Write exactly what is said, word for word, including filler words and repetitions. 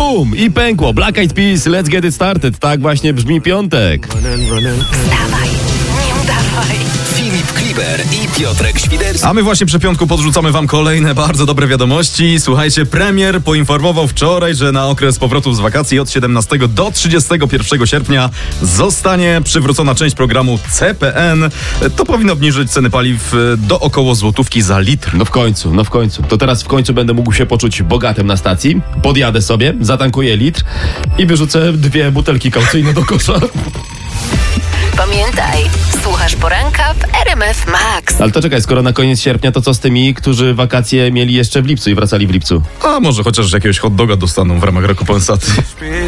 Bum! I pękło. Black Eyed Peas, let's get it started. Tak właśnie brzmi piątek. Wstawaj, nie udawaj. Filip Kliber i Piotrek Świderski. A my właśnie przy piątku podrzucamy wam kolejne bardzo dobre wiadomości. Słuchajcie, premier poinformował wczoraj, że na okres powrotów z wakacji od siedemnastego do trzydziestego pierwszego sierpnia zostanie przywrócona część programu C P N. To powinno obniżyć ceny paliw do około złotówki za litr. No w końcu, no w końcu. To teraz w końcu będę mógł się poczuć bogatym na stacji. Podjadę sobie, zatankuję litr i wyrzucę dwie butelki kaucyjne do kosza. Pamiętaj, słuchasz poranka w R M F Max. Ale to czekaj, skoro na koniec sierpnia, to co z tymi, którzy wakacje mieli jeszcze w lipcu i wracali w lipcu? A może chociaż jakiegoś hot doga dostaną w ramach rekompensaty.